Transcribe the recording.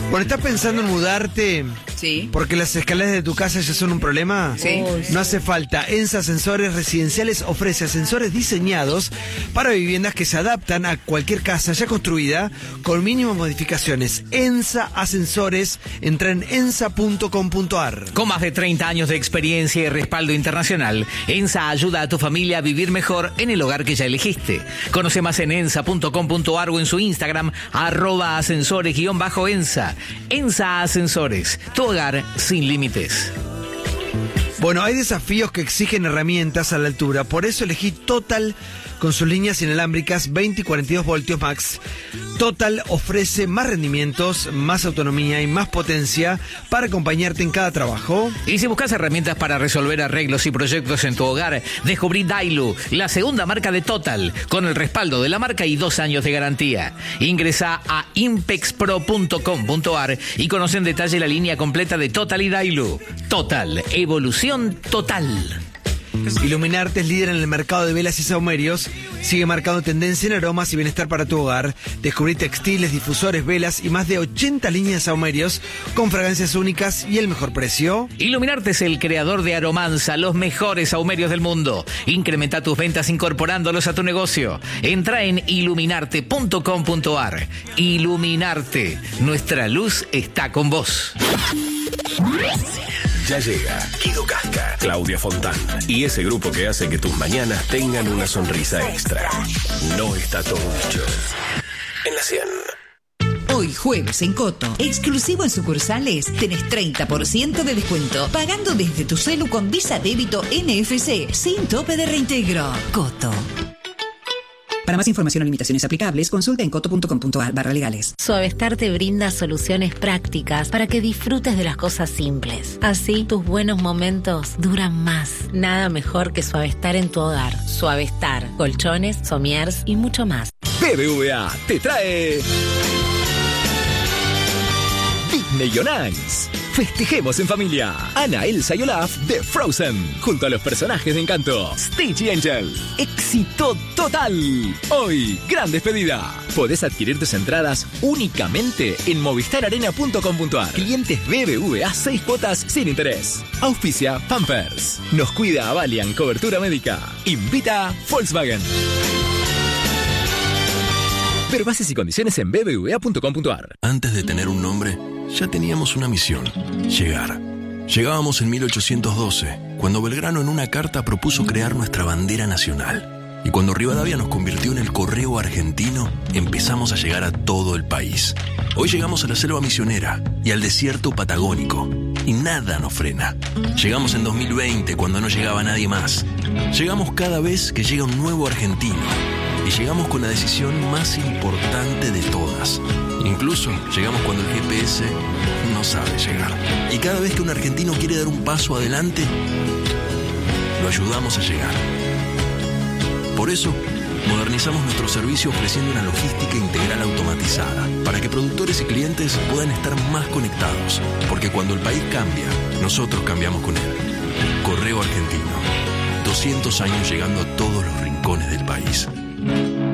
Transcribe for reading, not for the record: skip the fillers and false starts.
Bueno, ¿estás pensando en mudarte? Sí. ¿Porque las escaleras de tu casa ya son un problema? Sí. No hace falta. ENSA Ascensores Residenciales ofrece ascensores diseñados para viviendas que se adaptan a cualquier casa ya construida con mínimas modificaciones. ENSA Ascensores. Entra en ensa.com.ar. Con más de 30 años de experiencia y respaldo internacional, ENSA ayuda a tu familia a vivir mejor en el hogar que ya elegiste. Conoce más en ensa.com.ar o en su Instagram, @ascensores_ENSA. ENSA Ascensores, tu hogar sin límites. Bueno, hay desafíos que exigen herramientas a la altura. Por eso elegí Total con sus líneas inalámbricas 20 y 42 voltios max. Total ofrece más rendimientos, más autonomía y más potencia para acompañarte en cada trabajo. Y si buscas herramientas para resolver arreglos y proyectos en tu hogar, descubrí Dailu, la segunda marca de Total, con el respaldo de la marca y 2 años de garantía. Ingresa a impexpro.com.ar y conoce en detalle la línea completa de Total y Dailu. Total, evolución total. Iluminarte es líder en el mercado de velas y sahumerios. Sigue marcando tendencia en aromas y bienestar para tu hogar. Descubrí textiles, difusores, velas y más de 80 líneas de sahumerios con fragancias únicas y el mejor precio. Iluminarte es el creador de Aromanza, los mejores sahumerios del mundo. Incrementa tus ventas incorporándolos a tu negocio. Entra en iluminarte.com.ar. Iluminarte. Nuestra luz está con vos. Ya llega Guido Casca, Claudia Fontán y ese grupo que hace que tus mañanas tengan una sonrisa extra. No está todo dicho. En la 100. Hoy jueves en Coto, exclusivo en sucursales, tenés 30% de descuento, pagando desde tu celu con Visa Débito NFC, sin tope de reintegro. Coto. Para más información o limitaciones aplicables, consulta en coto.com.ar/legales. Suavestar te brinda soluciones prácticas para que disfrutes de las cosas simples. Así, tus buenos momentos duran más. Nada mejor que Suavestar en tu hogar. Suavestar, colchones, somiers y mucho más. BBVA te trae Disney on Ice. Festejemos en familia. Anna, Elsa y Olaf de Frozen, junto a los personajes de Encanto, Stitch y Angel. Éxito total. Hoy, gran despedida. Podés adquirir tus entradas únicamente en movistararena.com.ar. Clientes BBVA 6 cuotas sin interés. Auspicia Pampers. Nos cuida Avalian Cobertura Médica. Invita Volkswagen. Ver bases y condiciones en bbva.com.ar. Antes de tener un nombre, ya teníamos una misión: llegar. Llegábamos en 1812, cuando Belgrano en una carta propuso crear nuestra bandera nacional. Y cuando Rivadavia nos convirtió en el correo argentino, empezamos a llegar a todo el país. Hoy llegamos a la selva misionera y al desierto patagónico. Y nada nos frena. Llegamos en 2020, cuando no llegaba nadie más. Llegamos cada vez que llega un nuevo argentino. Y llegamos con la decisión más importante de todas. Incluso llegamos cuando el GPS no sabe llegar. Y cada vez que un argentino quiere dar un paso adelante, lo ayudamos a llegar. Por eso, modernizamos nuestro servicio ofreciendo una logística integral automatizada para que productores y clientes puedan estar más conectados. Porque cuando el país cambia, nosotros cambiamos con él. Correo Argentino. 200 años llegando a todos los rincones del país.